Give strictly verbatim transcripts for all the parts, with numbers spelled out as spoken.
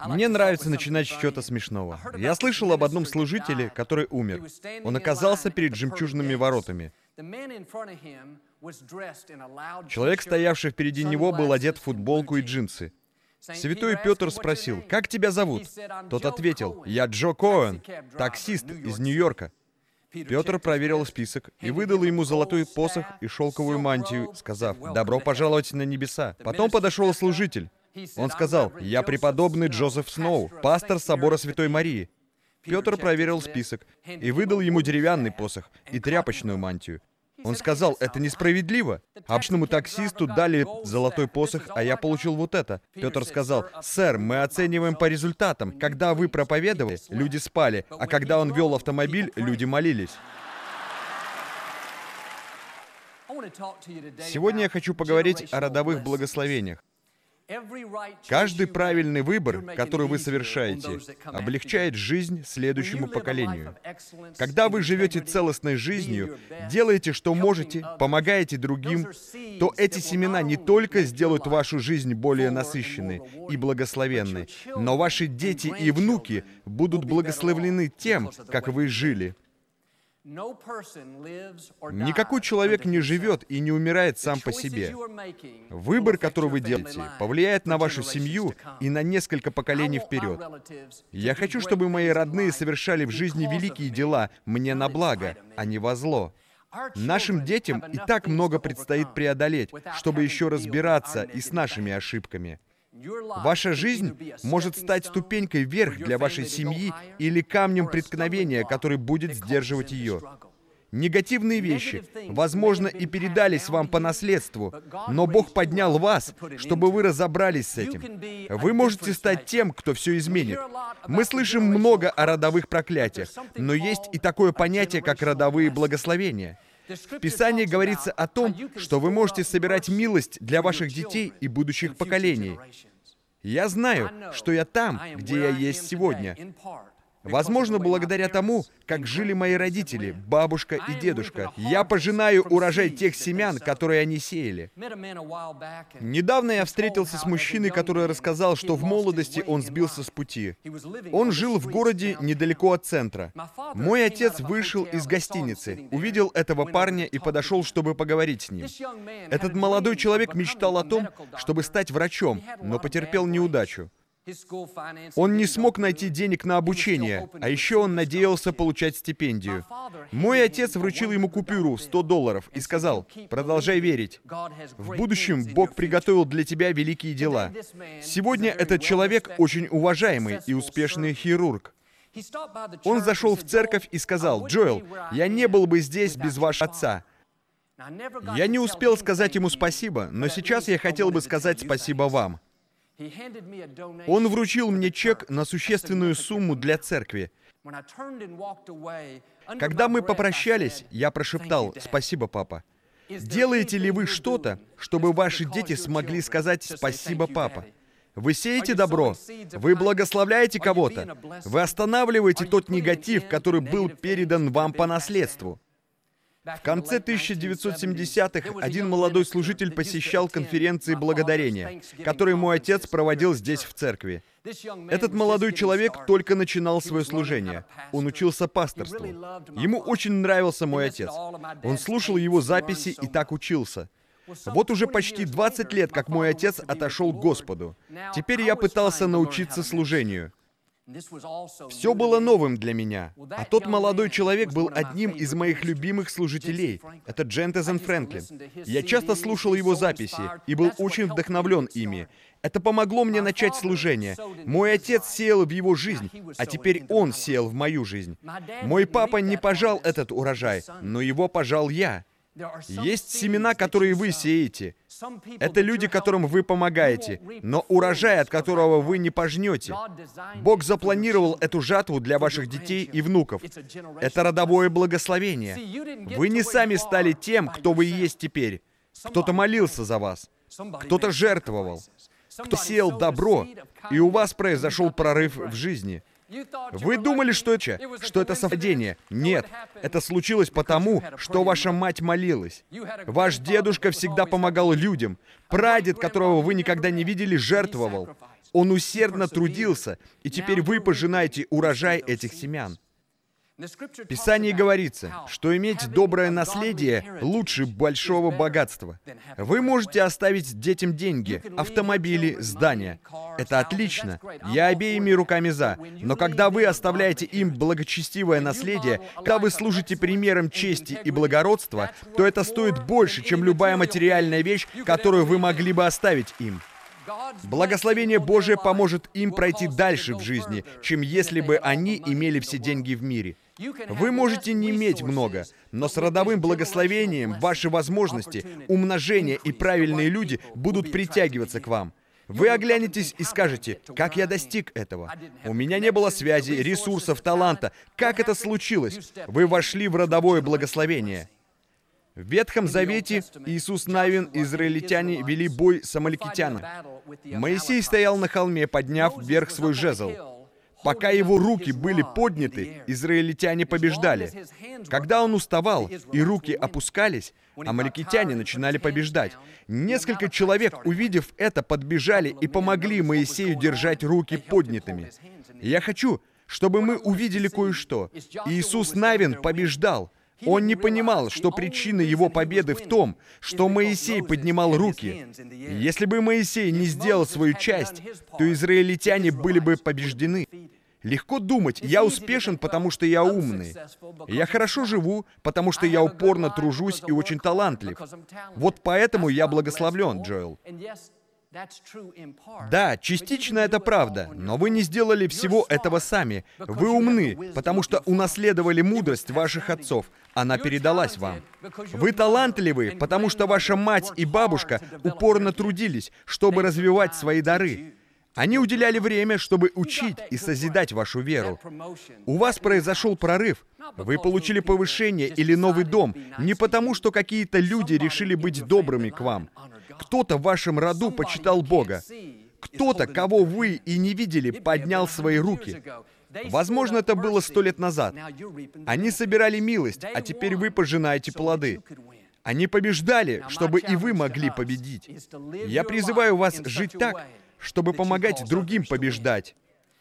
Мне нравится начинать с чего-то смешного. Я слышал об одном служителе, который умер. Он оказался перед жемчужными воротами. Человек, стоявший впереди него, был одет в футболку и джинсы. Святой Петр спросил: «Как тебя зовут?» Тот ответил: «Я Джо Коэн, таксист из Нью-Йорка». Петр проверил список и выдал ему золотой посох и шелковую мантию, сказав: «Добро пожаловать на небеса». Потом подошел служитель. Он сказал: «Я преподобный Джозеф Сноу, пастор собора Святой Марии». Петр проверил список и выдал ему деревянный посох и тряпочную мантию. Он сказал: «Это несправедливо. Обычному таксисту дали золотой посох, а я получил вот это». Петр сказал: «Сэр, мы оцениваем по результатам. Когда вы проповедовали, люди спали, а когда он вел автомобиль, люди молились». Сегодня я хочу поговорить о родовых благословениях. Каждый правильный выбор, который вы совершаете, облегчает жизнь следующему поколению. Когда вы живете целостной жизнью, делаете, что можете, помогаете другим, то эти семена не только сделают вашу жизнь более насыщенной и благословенной, но ваши дети и внуки будут благословлены тем, как вы жили. Никакой человек не живет и не умирает сам по себе. Выбор, который вы делаете, повлияет на вашу семью и на несколько поколений вперед. Я хочу, чтобы мои родные совершали в жизни великие дела мне на благо, а не во зло. Нашим детям и так много предстоит преодолеть, чтобы еще разбираться и с нашими ошибками. Ваша жизнь может стать ступенькой вверх для вашей семьи или камнем преткновения, который будет сдерживать ее. Негативные вещи, возможно, и передались вам по наследству, но Бог поднял вас, чтобы вы разобрались с этим. Вы можете стать тем, кто все изменит. Мы слышим много о родовых проклятиях, но есть и такое понятие, как родовые благословения. В Писании говорится о том, что вы можете собирать милость для ваших детей и будущих поколений. Я знаю, что я там, где я есть сегодня. Возможно, благодаря тому, как жили мои родители, бабушка и дедушка. Я пожинаю урожай тех семян, которые они сеяли. Недавно я встретился с мужчиной, который рассказал, что в молодости он сбился с пути. Он жил в городе недалеко от центра. Мой отец вышел из гостиницы, увидел этого парня и подошел, чтобы поговорить с ним. Этот молодой человек мечтал о том, чтобы стать врачом, но потерпел неудачу. Он не смог найти денег на обучение, а еще он надеялся получать стипендию. Мой отец вручил ему купюру в сто долларов и сказал: «Продолжай верить. В будущем Бог приготовил для тебя великие дела». Сегодня этот человек очень уважаемый и успешный хирург. Он зашел в церковь и сказал: «Джоэл, я не был бы здесь без вашего отца». Я не успел сказать ему спасибо, но сейчас я хотел бы сказать спасибо вам. Он вручил мне чек на существенную сумму для церкви. Когда мы попрощались, я прошептал: «Спасибо, папа». Делаете ли вы что-то, чтобы ваши дети смогли сказать «Спасибо, папа»? Вы сеете добро, вы благословляете кого-то, вы останавливаете тот негатив, который был передан вам по наследству. В конце тысяча девятьсот семидесятых один молодой служитель посещал конференции благодарения, которые мой отец проводил здесь, в церкви. Этот молодой человек только начинал свое служение. Он учился пасторству. Ему очень нравился мой отец. Он слушал его записи и так учился. Вот уже почти двадцать лет, как мой отец отошел к Господу. Теперь я пытался научиться служению. Все было новым для меня, а тот молодой человек был одним из моих любимых служителей. Это Джентезен Фрэнклин. Я часто слушал его записи и был очень вдохновлен ими. Это помогло мне начать служение. Мой отец сеял в его жизнь, а теперь он сеял в мою жизнь. Мой папа не пожал этот урожай, но его пожал я. Есть семена, которые вы сеете. Это люди, которым вы помогаете, но урожай, от которого вы не пожнете. Бог запланировал эту жатву для ваших детей и внуков. Это родовое благословение. Вы не сами стали тем, кто вы есть теперь. Кто-то молился за вас, кто-то жертвовал, кто сеял добро, и у вас произошел прорыв в жизни. Вы думали, что это, что это совпадение? Нет, это случилось потому, что ваша мать молилась. Ваш дедушка всегда помогал людям. Прадед, которого вы никогда не видели, жертвовал. Он усердно трудился, и теперь вы пожинаете урожай этих семян. В Писании говорится, что иметь доброе наследие лучше большого богатства. Вы можете оставить детям деньги, автомобили, здания. Это отлично. Я обеими руками за. Но когда вы оставляете им благочестивое наследие, когда вы служите примером чести и благородства, то это стоит больше, чем любая материальная вещь, которую вы могли бы оставить им. Благословение Божие поможет им пройти дальше в жизни, чем если бы они имели все деньги в мире. Вы можете не иметь много, но с родовым благословением ваши возможности, умножение и правильные люди будут притягиваться к вам. Вы оглянетесь и скажете: «Как я достиг этого? У меня не было связи, ресурсов, таланта. Как это случилось?» Вы вошли в родовое благословение. В Ветхом Завете Иисус Навин и израильтяне вели бой с амаликитянами. Моисей стоял на холме, подняв вверх свой жезл. Пока его руки были подняты, израильтяне побеждали. Когда он уставал и руки опускались, амаликитяне начинали побеждать. Несколько человек, увидев это, подбежали и помогли Моисею держать руки поднятыми. Я хочу, чтобы мы увидели кое-что. Иисус Навин побеждал. Он не понимал, что причина его победы в том, что Моисей поднимал руки. Если бы Моисей не сделал свою часть, то израильтяне были бы побеждены. Легко думать: я успешен, потому что я умный. Я хорошо живу, потому что я упорно тружусь и очень талантлив. Вот поэтому я благословлен, Джоэл. Да, частично это правда, но вы не сделали всего этого сами. Вы умны, потому что унаследовали мудрость ваших отцов. Она передалась вам. Вы талантливы, потому что ваша мать и бабушка упорно трудились, чтобы развивать свои дары. Они уделяли время, чтобы учить и созидать вашу веру. У вас произошел прорыв. Вы получили повышение или новый дом не потому, что какие-то люди решили быть добрыми к вам. Кто-то в вашем роду почитал Бога. Кто-то, кого вы и не видели, поднял свои руки. Возможно, это было сто лет назад. Они собирали милость, а теперь вы пожинаете плоды. Они побеждали, чтобы и вы могли победить. Я призываю вас жить так, чтобы помогать другим побеждать.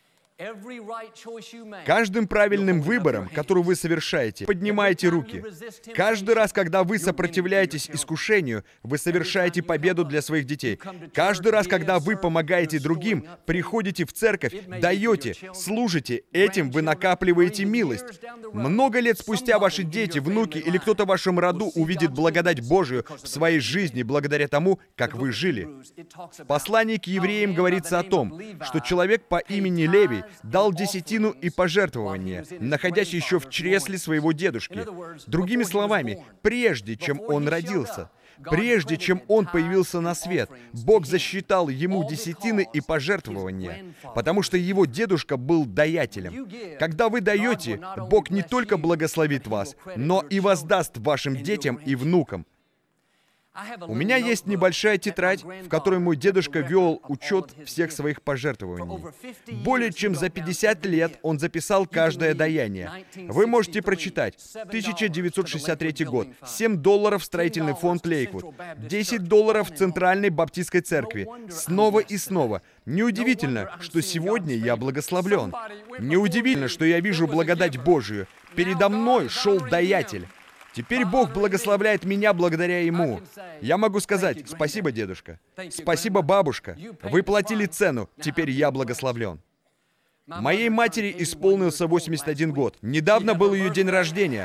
Каждым правильным выбором, который вы совершаете, поднимаете руки. Каждый раз, когда вы сопротивляетесь искушению, вы совершаете победу для своих детей. Каждый раз, когда вы помогаете другим, приходите в церковь, даете, служите, этим вы накапливаете милость. Много лет спустя ваши дети, внуки или кто-то в вашем роду увидит благодать Божию в своей жизни благодаря тому, как вы жили. В послании к евреям говорится о том, что человек по имени Левий дал десятину и пожертвования, находясь еще в чресле своего дедушки. Другими словами, прежде чем он родился, прежде чем он появился на свет, Бог засчитал ему десятины и пожертвования, потому что его дедушка был даятелем. Когда вы даете, Бог не только благословит вас, но и воздаст вашим детям и внукам. У меня есть небольшая тетрадь, в которой мой дедушка вел учет всех своих пожертвований. Более чем за пятьдесят лет он записал каждое даяние. Вы можете прочитать: тысяча девятьсот шестьдесят третий год, семь долларов строительный фонд Лейквуд, десять долларов Центральной Баптистской церкви, снова и снова. Неудивительно, что сегодня я благословлен. Неудивительно, что я вижу благодать Божию. Передо мной шел даятель. Теперь Бог благословляет меня благодаря Ему. Я могу сказать: спасибо, дедушка. Спасибо, бабушка. Вы платили цену. Теперь я благословлен. Моей матери исполнился восемьдесят один год. Недавно был ее день рождения.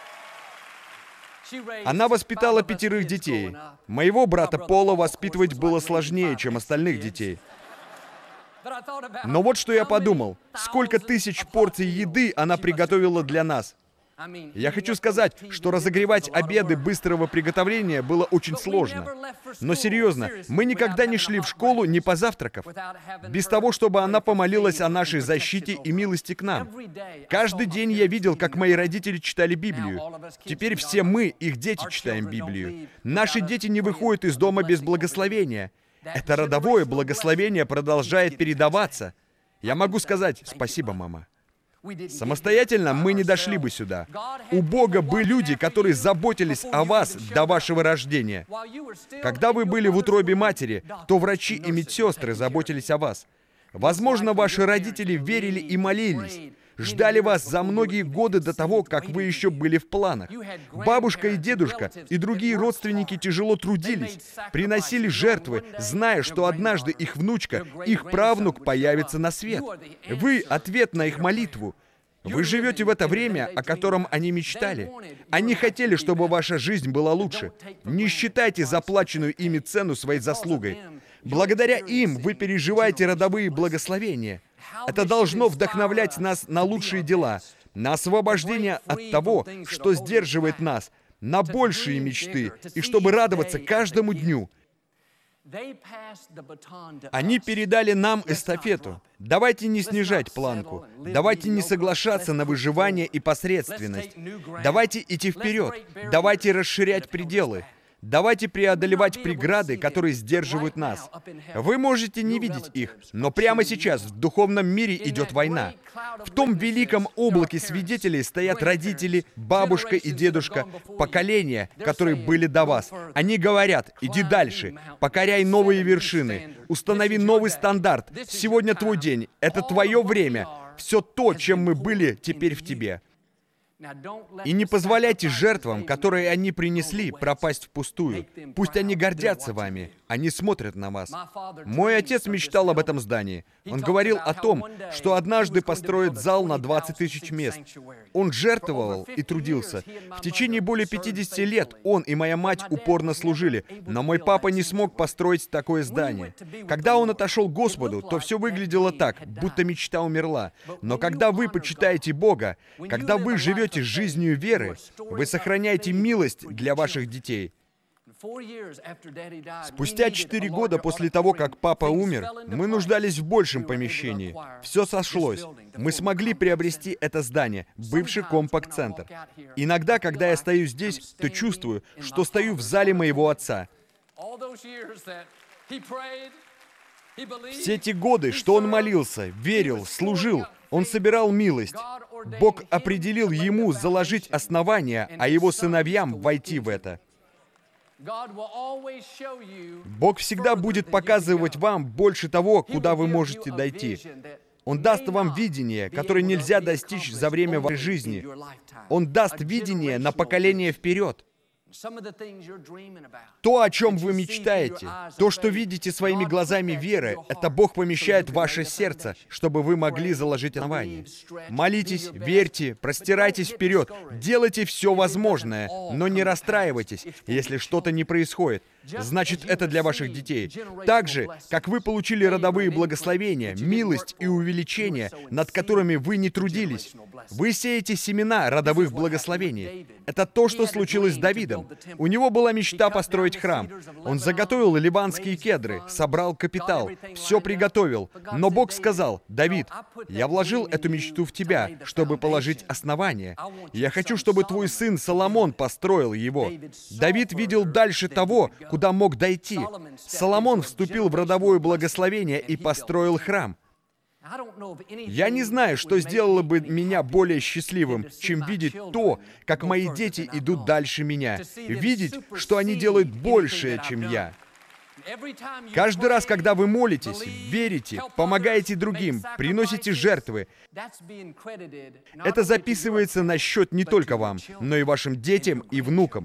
Она воспитала пятерых детей. Моего брата Пола воспитывать было сложнее, чем остальных детей. Но вот что я подумал. Сколько тысяч порций еды она приготовила для нас. Я хочу сказать, что разогревать обеды быстрого приготовления было очень сложно. Но серьезно, мы никогда не шли в школу, не позавтракав, без того, чтобы она помолилась о нашей защите и милости к нам. Каждый день я видел, как мои родители читали Библию. Теперь все мы, их дети, читаем Библию. Наши дети не выходят из дома без благословения. Это родовое благословение продолжает передаваться. Я могу сказать: спасибо, мама. Самостоятельно мы не дошли бы сюда. У Бога были люди, которые заботились о вас до вашего рождения. Когда вы были в утробе матери, то врачи и медсестры заботились о вас. Возможно, ваши родители верили и молились, ждали вас за многие годы до того, как вы еще были в планах. Бабушка и дедушка и другие родственники тяжело трудились, приносили жертвы, зная, что однажды их внучка, их правнук появится на свет. Вы — ответ на их молитву. Вы живете в это время, о котором они мечтали. Они хотели, чтобы ваша жизнь была лучше. Не считайте заплаченную ими цену своей заслугой. Благодаря им вы переживаете родовые благословения. Это должно вдохновлять нас на лучшие дела, на освобождение от того, что сдерживает нас, на большие мечты, и чтобы радоваться каждому дню. Они передали нам эстафету. Давайте не снижать планку. Давайте не соглашаться на выживание и посредственность. Давайте идти вперед. Давайте расширять пределы. Давайте преодолевать преграды, которые сдерживают нас. Вы можете не видеть их, но прямо сейчас в духовном мире идет война. В том великом облаке свидетелей стоят родители, бабушка и дедушка, поколения, которые были до вас. Они говорят: иди дальше, покоряй новые вершины, установи новый стандарт. Сегодня твой день, это твое время. Все то, чем мы были, теперь в тебе. И не позволяйте жертвам, которые они принесли, пропасть впустую. Пусть они гордятся вами, они смотрят на вас. Мой отец мечтал об этом здании. Он говорил о том, что однажды построит зал на двадцать тысяч мест. Он жертвовал и трудился. В течение более пятидесяти лет он и моя мать упорно служили, но мой папа не смог построить такое здание. Когда он отошел к Господу, то все выглядело так, будто мечта умерла. Но когда вы почитаете Бога, когда вы живете жизнью веры, вы сохраняете милость для ваших детей. Спустя четыре года после того, как папа умер, мы нуждались в большем помещении. Все сошлось. Мы смогли приобрести это здание, бывший компакт-центр. Иногда, когда я стою здесь, то чувствую, что стою в зале моего отца. Все те годы, что он молился, верил, служил, он собирал милость. Бог определил ему заложить основания, а его сыновьям войти в это. Бог всегда будет показывать вам больше того, куда вы можете дойти. Он даст вам видение, которое нельзя достичь за время вашей жизни. Он даст видение на поколение вперед. То, о чем вы мечтаете, то, что видите своими глазами веры, это Бог помещает в ваше сердце, чтобы вы могли заложить основание. Молитесь, верьте, простирайтесь вперед, делайте все возможное, но не расстраивайтесь, если что-то не происходит. Значит, это для ваших детей. Так же, как вы получили родовые благословения, милость и увеличение, над которыми вы не трудились. Вы сеете семена родовых благословений. Это то, что случилось с Давидом. У него была мечта построить храм. Он заготовил ливанские кедры, собрал капитал, все приготовил. Но Бог сказал: «Давид, я вложил эту мечту в тебя, чтобы положить основание. Я хочу, чтобы твой сын Соломон построил его». Давид видел дальше того, куда мог дойти. Соломон вступил в родовое благословение и построил храм. Я не знаю, что сделало бы меня более счастливым, чем видеть то, как мои дети идут дальше меня, видеть, что они делают большее, чем я. Каждый раз, когда вы молитесь, верите, помогаете другим, приносите жертвы, это записывается на счет не только вам, но и вашим детям и внукам.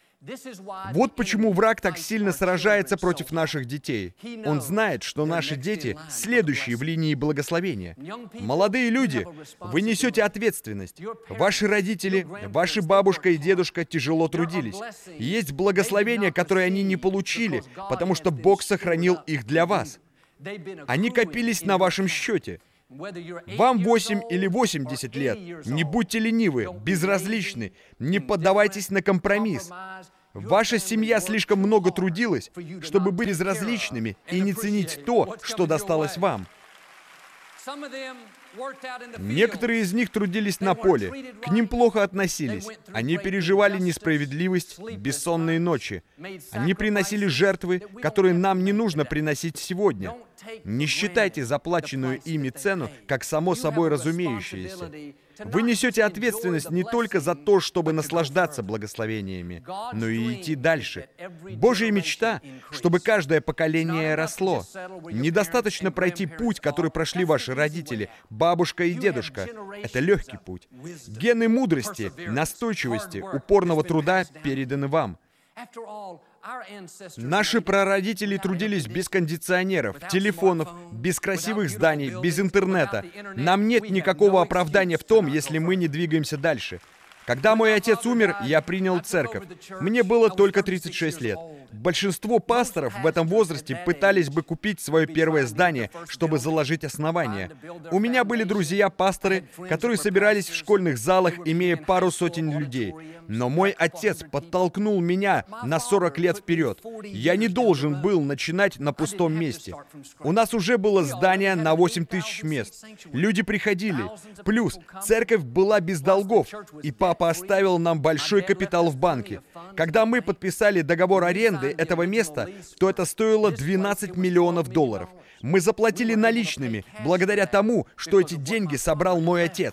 Вот почему враг так сильно сражается против наших детей. Он знает, что наши дети — следующие в линии благословения. Молодые люди, вы несете ответственность. Ваши родители, ваши бабушка и дедушка тяжело трудились. Есть благословения, которые они не получили, потому что Бог сохранил их для вас. Они копились на вашем счете. Вам восемь или восемьдесят лет. Не будьте ленивы, безразличны, не поддавайтесь на компромисс. Ваша семья слишком много трудилась, чтобы быть безразличными и не ценить то, что досталось вам. Некоторые из них трудились на поле, к ним плохо относились. Они переживали несправедливость, бессонные ночи. Они приносили жертвы, которые нам не нужно приносить сегодня. Не считайте заплаченную ими цену как само собой разумеющееся. Вы несете ответственность не только за то, чтобы наслаждаться благословениями, но и идти дальше. Божья мечта, чтобы каждое поколение росло. Недостаточно пройти путь, который прошли ваши родители, бабушка и дедушка. Это легкий путь. Гены мудрости, настойчивости, упорного труда переданы вам. Наши прародители трудились без кондиционеров, телефонов, без красивых зданий, без интернета. Нам нет никакого оправдания в том, если мы не двигаемся дальше. Когда мой отец умер, я принял церковь. Мне было только тридцать шесть лет. Большинство пасторов в этом возрасте пытались бы купить свое первое здание, чтобы заложить основание. У меня были друзья-пасторы, которые собирались в школьных залах, имея пару сотен людей. Но мой отец подтолкнул меня на сорок лет вперед. Я не должен был начинать на пустом месте. У нас уже было здание на восемь тысяч мест. Люди приходили. Плюс церковь была без долгов, и папа оставил нам большой капитал в банке. Когда мы подписали договор аренды этого места, то это стоило двенадцать миллионов долларов. Мы заплатили наличными, благодаря тому, что эти деньги собрал мой отец.